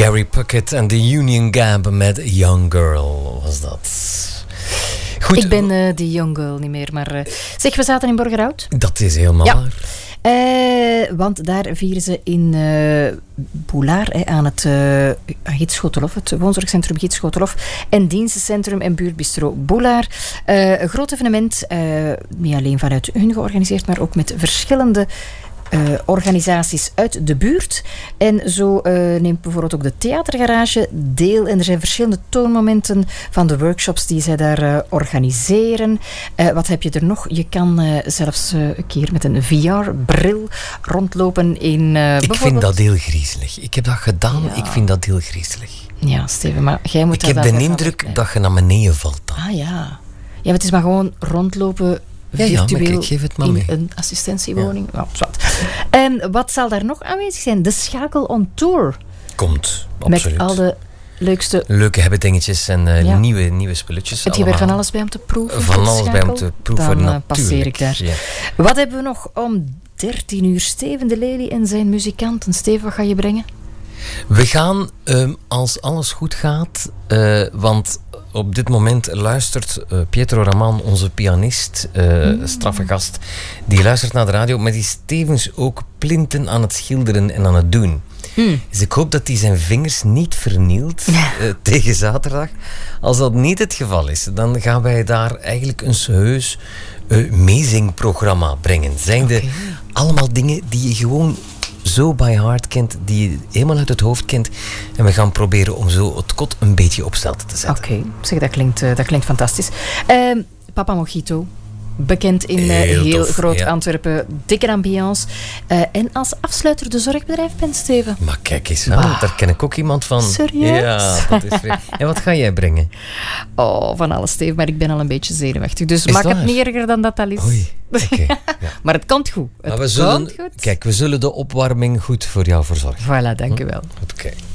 Gary Puckett en de Union Gap met Young Girl was dat. Goed. Ik ben die young girl niet meer, maar... Zeg, we zaten in Borgerhout. Dat is helemaal waar. Want daar vieren ze in Boulaar aan het Gids Schotelhof, het woonzorgcentrum Gids Schotelhof en dienstencentrum en buurtbistro Boulaar. Een groot evenement, niet alleen vanuit hun georganiseerd, maar ook met verschillende organisaties uit de buurt. En zo neemt bijvoorbeeld ook de Theatergarage deel. En er zijn verschillende toonmomenten van de workshops die zij daar organiseren. Wat heb je er nog? Je kan zelfs een keer met een VR-bril rondlopen in Ik vind dat heel griezelig. Ik heb dat gedaan. Ja. Ik vind dat heel griezelig. Ja, Steven, maar jij moet Ik heb de indruk dat je naar beneden valt dan. Ah ja. Ja, maar het is maar gewoon rondlopen virtueel ik geef het maar in mee. een assistentiewoning. Ja. En wat zal daar nog aanwezig zijn? De Schakel on Tour. Komt, absoluut. Met al de leukste... leuke hebbedingetjes en nieuwe spulletjes. Heb je weer van alles bij hem te proeven? Van alles bij hem te proeven, dan natuurlijk. passeer ik daar. Ja. Wat hebben we nog om 13 uur? Steven de Lely en zijn muzikanten. Steven, wat ga je brengen? We gaan, als alles goed gaat, want op dit moment luistert Pietro Raman, onze pianist, straffe gast, die luistert naar de radio, maar die is tevens ook plinten aan het schilderen en aan het doen. Dus ik hoop dat hij zijn vingers niet vernielt tegen zaterdag. Als dat niet het geval is, dan gaan wij daar eigenlijk een heus meezingprogramma brengen. Zijnde allemaal dingen die je gewoon zo by heart kent, die je helemaal uit het hoofd kent. En we gaan proberen om zo het kot een beetje op stelte te zetten. Oké, zeg, dat klinkt fantastisch. Papa Mojito, bekend in heel groot Antwerpen, dikke ambiance. En als afsluiter de zorgbedrijfband, Steven. Maar kijk eens aan, daar ken ik ook iemand van. Serieus? Ja, dat is vreemd. En wat ga jij brengen? Oh, van alles, Steven, maar ik ben al een beetje zenuwachtig. Dus is maak het het niet erger dan dat al is. Oei, oké. Ja. Maar het komt goed. We zullen de opwarming goed voor jou verzorgen. Voilà, dank u wel. Oké.